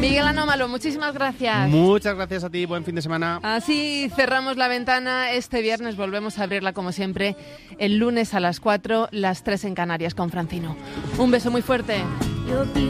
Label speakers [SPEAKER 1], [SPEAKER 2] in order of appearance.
[SPEAKER 1] Miguel Anómalo, muchísimas gracias.
[SPEAKER 2] Muchas gracias a ti, buen fin de semana.
[SPEAKER 1] Así cerramos la ventana. Este viernes volvemos a abrirla como siempre, el lunes a las 4, las 3 en Canarias con Francino. Un beso muy fuerte.